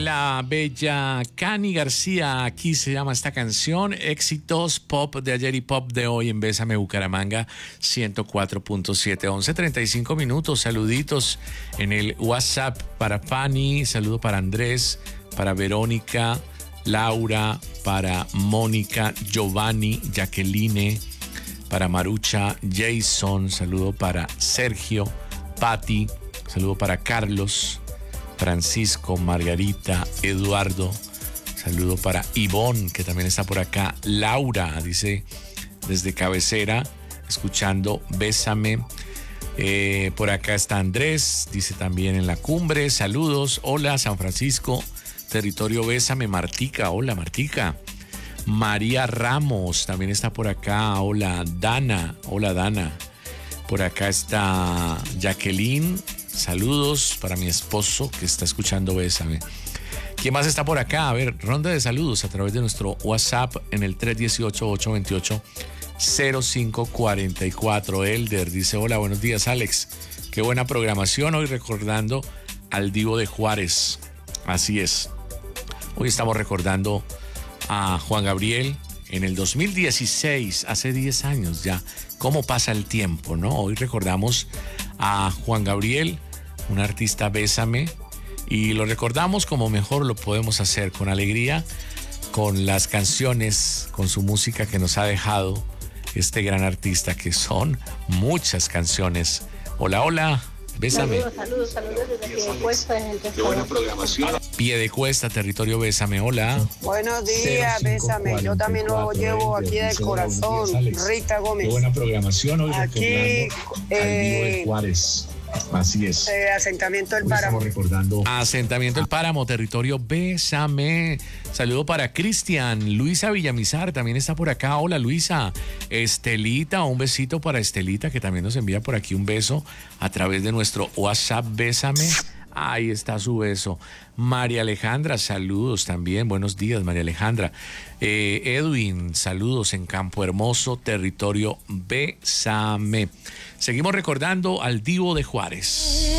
la bella Cani García, aquí se llama esta canción, éxitos pop de ayer y pop de hoy en Bésame Bucaramanga 104.7, 11:35 minutos, saluditos en el WhatsApp para Fanny, saludo para Andrés, para Verónica, Laura, para Mónica, Giovanni, Jacqueline, para Marucha, Jason, saludo para Sergio, Patti, saludo para Carlos, Francisco, Margarita, Eduardo, saludo para Ivonne, que también está por acá, Laura, dice desde Cabecera, escuchando Bésame. Por acá está Andrés, dice también en la cumbre, saludos, hola San Francisco, territorio Bésame, Martica, hola Martica. María Ramos también está por acá, hola Dana, por acá está Jacqueline, saludos para mi esposo que está escuchando Bésame. ¿Quién más está por acá? A ver, ronda de saludos a través de nuestro WhatsApp en el 318-828-0544. Elder dice, hola, buenos días Alex, qué buena programación hoy recordando al Divo de Juárez. Así es, hoy estamos recordando a Juan Gabriel en el 2016, hace 10 años ya. ¿Cómo pasa el tiempo, no? Hoy recordamos a Juan Gabriel, un artista Bésame, y lo recordamos como mejor lo podemos hacer, con alegría, con las canciones, con su música que nos ha dejado este gran artista, que son muchas canciones. Hola, hola, Bésame. Saludos desde Piedecuesta, en el Qué buena programación. Piedecuesta, territorio Bésame, hola. Buenos días, Bésame. Yo también lo llevo aquí del corazón, Rita Gómez. Qué buena programación hoy aquí, recordando al Divo de Juárez. Así es. Asentamiento del Páramo. Recordando. Asentamiento del Páramo, territorio Bésame. Saludo para Cristian. Luisa Villamizar también está por acá. Hola Luisa. Estelita, un besito para Estelita, que también nos envía por aquí un beso a través de nuestro WhatsApp Bésame. Ahí está su beso. María Alejandra, saludos también. Buenos días, María Alejandra. Edwin, saludos en Campo Hermoso, territorio Bésame. Seguimos recordando al Divo de Juárez.